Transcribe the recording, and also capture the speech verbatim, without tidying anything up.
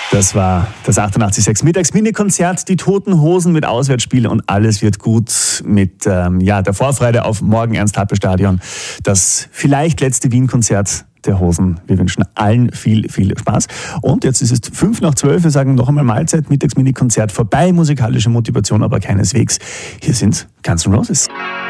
Das war das achtundachtzig Komma sechs Mittags-Mini-Konzert, die Toten Hosen mit Auswärtsspiel und alles wird gut mit ähm, ja, der Vorfreude auf morgen Ernst-Happel-Stadion. Das vielleicht letzte Wien-Konzert der Hosen. Wir wünschen allen viel, viel Spaß. Und jetzt ist es fünf nach zwölf. Wir sagen noch einmal Mahlzeit, Mittags-Mini-Konzert vorbei. Musikalische Motivation aber keineswegs. Hier sind Guns N' Roses.